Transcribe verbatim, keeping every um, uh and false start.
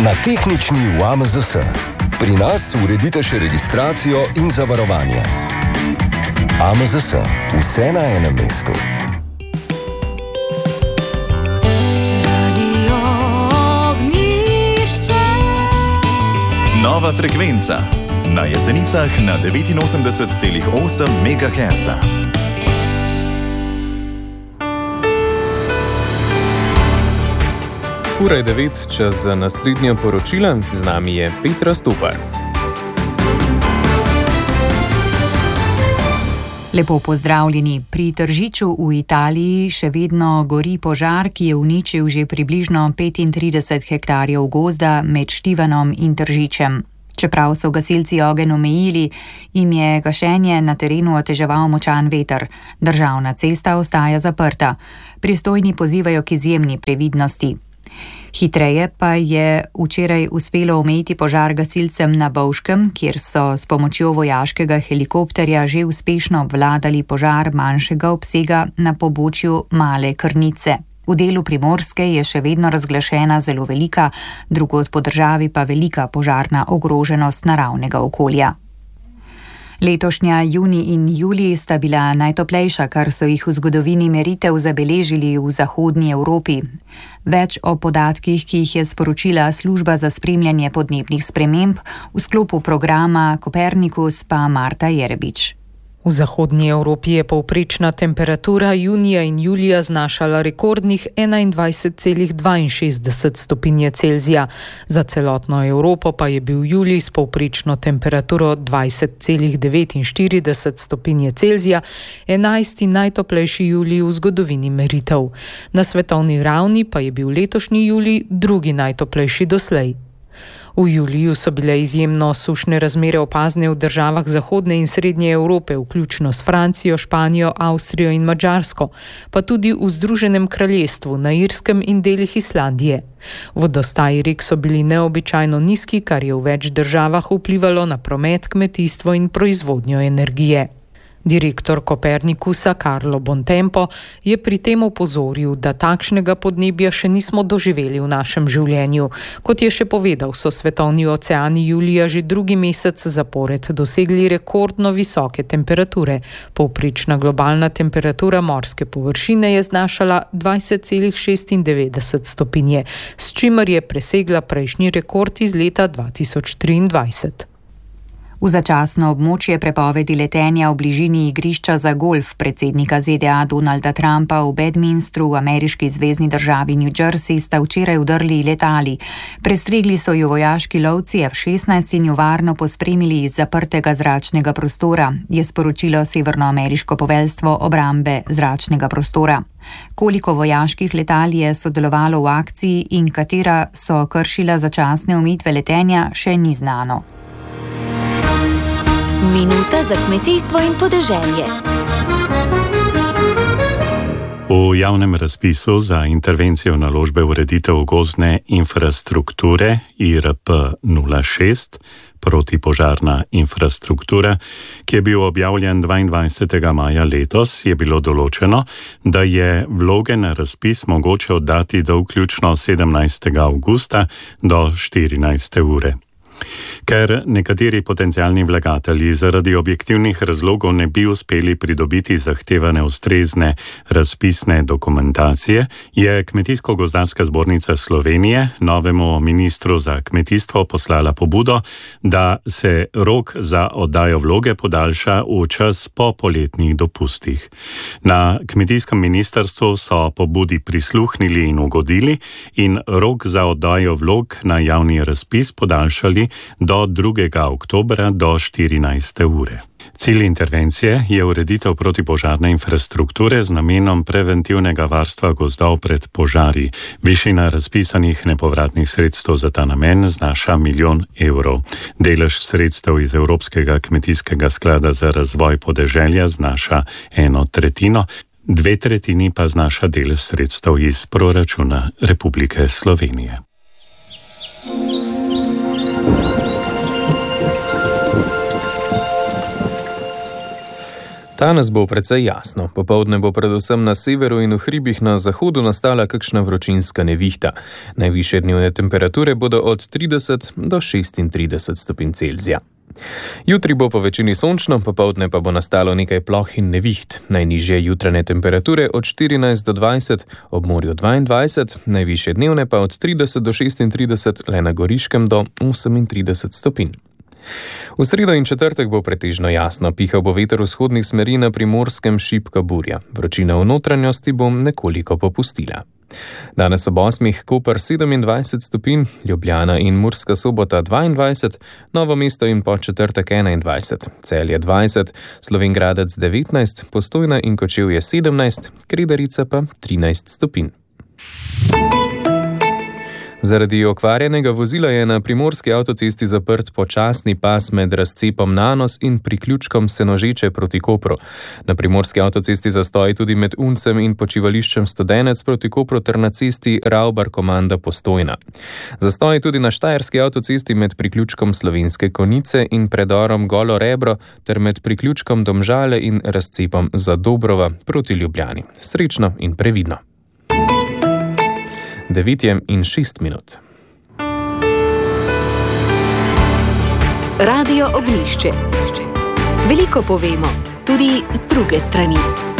Na tehnični U A M Z S. Pri nas uredite še registracijo in zavarovanje. A M Z S. Vse na enem mestu. Nova frekvenca. Na Jesenicah na devetinosemdeset celih osem megaherca. Ura je devet, čas za naslednjo poročilo. Z nami je Petra Stopar. Lepo pozdravljeni. Pri Tržiču v Italiji še vedno gori požar, ki je uničil že približno petintrideset hektarjev gozda med Štivanom in Tržičem. Čeprav so gasilci ogenj omejili, jim je gašenje na terenu oteževal močan veter. Državna cesta ostaja zaprta. Pristojni pozivajo k izjemni previdnosti. Hitreje pa je včeraj uspelo omejiti požar gasilcem na Bovškem, kjer so s pomočjo vojaškega helikopterja že uspešno obvladali požar manjšega obsega na pobočju Male Krnice. V delu Primorske je še vedno razglašena zelo velika, drugod po državi pa velika požarna ogroženost naravnega okolja. Letošnja junij in julij sta bila najtoplejša, kar so jih v zgodovini meritev zabeležili v zahodnji Evropi. Več o podatkih, ki jih je sporočila Služba za spremljanje podnebnih sprememb v sklopu programa Kopernikus, pa Marta Jerebič. V zahodnji Evropi je povprečna temperatura junija in julija znašala rekordnih enaindvajset celih dvainšestdeset stopinje Celzija. Za celotno Evropo pa je bil julij s povprečno temperaturo dvajset celih devetinštirideset stopinje Celzija enajsti najtoplejši julij v zgodovini meritev. Na svetovni ravni pa je bil letošnji julij drugi najtoplejši doslej. V juliju so bile izjemno sušne razmere opazne v državah zahodne in srednje Evrope, vključno s Francijo, Španijo, Avstrijo in Madžarsko, pa tudi v Združenem kraljestvu, na Irskem in delih Islandije. Vodostaji rek so bili neobičajno nizki, kar je v več državah vplivalo na promet, kmetijstvo in proizvodnjo energije. Direktor Kopernikusa Carlo Bontempo je pri tem opozoril, da takšnega podnebja še nismo doživeli v našem življenju. Kot je še povedal, so svetovni oceani julija že drugi mesec zapored dosegli rekordno visoke temperature. Povprečna globalna temperatura morske površine je znašala dvajset celih šestindevetdeset stopinje, s čimer je presegla prejšnji rekord iz leta dva tisoč triindvajset. V začasno območje prepovedi letenja v bližini igrišča za golf predsednika Z D A Donalda Trumpa v Bedminstru v ameriški zvezni državi New Jersey sta včeraj vdrli letali. Prestregli so jo vojaški lovci F šestnajst in jo varno pospremili iz zaprtega zračnega prostora, je sporočilo severnoameriško poveljstvo obrambe zračnega prostora. Koliko vojaških letal je sodelovalo v akciji in katera so kršila začasne omejitve letenja, še ni znano. Minuta za kmetijstvo in podeželje. V javnem razpisu za intervencijo naložbe ureditev gozdne infrastrukture I R P nula šest, protipožarna infrastruktura, ki je bil objavljen dvaindvajsetega maja letos, je bilo določeno, da je vloge na razpis mogoče oddati do vključno sedemnajstega avgusta do štirinajste ure. Ker nekateri potencialni vlagatelji zaradi objektivnih razlogov ne bi uspeli pridobiti zahtevane ustrezne razpisne dokumentacije, je Kmetijsko-gozdarska zbornica Slovenije novemu ministru za kmetijstvo poslala pobudo, da se rok za oddajo vloge podaljša v čas po poletnih dopustih. Na kmetijskem ministrstvu so pobudi prisluhnili in ugodili in rok za oddajo vlog na javni razpis podaljšali do drugega oktobra do štirinajste ure. Cilj intervencije je ureditev protipožarne infrastrukture z namenom preventivnega varstva gozdov pred požari. Višina razpisanih nepovratnih sredstev za ta namen znaša milijon evrov. Delež sredstev iz Evropskega kmetijskega sklada za razvoj podeželja znaša eno tretjino, dve tretjini pa znaša delež sredstev iz proračuna Republike Slovenije. Danes bo precej jasno. Popoldne bo predvsem na severu in v hribih na zahodu nastala kakšna vročinska nevihta. Najvišje dnevne temperature bodo od trideset do šestintrideset stopinj Celzija. Jutri bo po večini sončno, popoldne pa bo nastalo nekaj ploh in neviht. Najnižje jutranje temperature od štirinajst do dvajset, ob morju dvaindvajset, najvišje dnevne pa od trideset do šestintrideset, le na Goriškem do osemintrideset stopinj. V sredo in četrtek bo pretežno jasno, pihal bo veter vzhodnih smeri, na Primorskem šibka burja. Vročina v notranjosti bo nekoliko popustila. Danes ob osmih Koper sedemindvajset stopinj, Ljubljana in Murska Sobota dvaindvajset, Novo mesto in Podčetrtek enaindvajset, Celje dvajset, Slovenj Gradec devetnajst, Postojna in Kočevje sedemnajst, Kredarica pa trinajst stopinj. Zaradi okvarjenega vozila je na primorski avtocesti zaprt počasni pas med razcepom Nanos in priključkom Senožeče proti Kopru. Na primorski avtocesti zastoj tudi med Uncem in počivališčem Studenec proti Kopru ter na cesti Ravbar-Komanda Postojna. Zastoj tudi na štajerski avtocesti med priključkom Slovenske Konjice in predorom Golo Rebro ter med priključkom Domžale in razcepom Zadobrova proti Ljubljani. Srečno in previdno. devet in šest minut. Radio Ognjišče. Veliko povemo, tudi z druge strani.